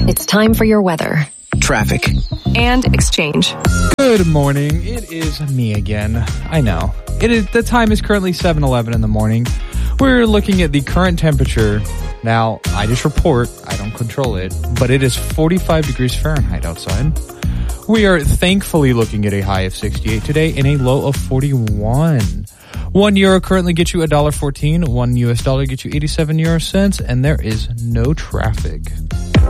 It's time for your weather. Traffic. And exchange. Good morning. It is me again. I know. The time is currently 7:11 in the morning. We're looking at the current temperature. Now, I just report. I don't control it. But it is 45 degrees Fahrenheit outside. We are thankfully looking at a high of 68 today and a low of 41. €1 currently gets you $1.14. $1 US gets you 87 euro cents. And there is no traffic.